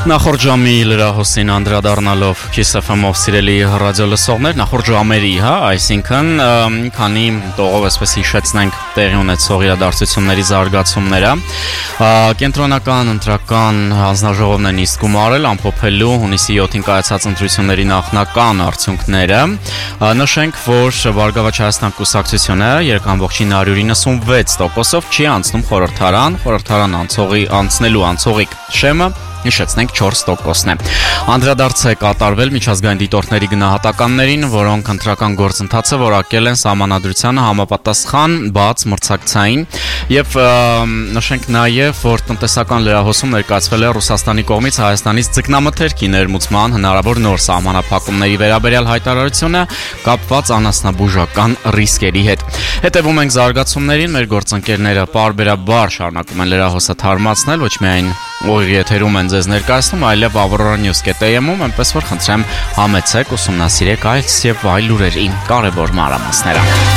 Նախորդ ժամի լրահոսին անդրադառնալով Kiss FM-ով սիրելի ռադիո լսողներ, նախորդ ժամերի, այսինքն քանի տողով այսպես հիշեցնենք տեղի ունեցող իրադարձությունների զարգացումները, կենտրոնական ընտրական հանձնաժողովն է նիստ գումարել ամփոփելու հունիսի 7-ին կայացած ընտրությունների նախնական արդյունքները։ Նշենք, որ Բարգավաճ Հայաստան կուսակցությունը 3.996%-ով չի անցնում խորհրդարան անցնելու անցողիկ շեմը հիշեցնենք 4%-ն է։ Անդրադարձ է կատարվել միջազգային դիտորդների գնահատականներին, որոնք ընտրական գործընթացը որակել են սահմանադրությանը համապատասխան բաց մրցակցային եւ նշենք նաեւ, որ տնտեսական լրահոսում ներկայացվել է Ռուսաստանի կողմից Հայաստանից ձկնամթերքի ներմուծման հնարավոր նոր սահմանափակումների վերաբերյալ հայտարարությունը կապված անասնաբուժական ռիսկերի հետ։ Հետևում ենք զարգացումներին, մեր գործընկերները պարբերաբար շարունակում են լրահոսը թարմացնել, ոչ միայն ուղիղ եթերում են ձեզ ներկայացնում, այլև aurora.news.am-ում, այնպես որ խնդրեմ համեցեք, ուսումնասիրեք այս եւ այլ լուրերի կարևոր մանրամասները։